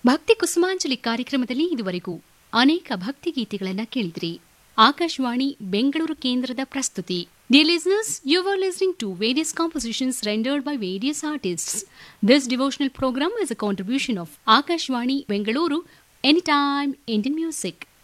ಭಕ್ತಿ ಕುಸುಮಾಂಜಲಿ ಕಾರ್ಯಕ್ರಮದಲ್ಲಿ ಇದುವರೆಗೂ ಅನೇಕ ಭಕ್ತಿ ಗೀತೆಗಳನ್ನು ಕೇಳಿದ್ರಿ. ಆಕಾಶವಾಣಿ ಬೆಂಗಳೂರು ಕೇಂದ್ರದ ಪ್ರಸ್ತುತಿ. Dear listeners, you were listening to various compositions rendered by various artists. This devotional program is a contribution of Akashvani Bengaluru, Anytime Indian Music.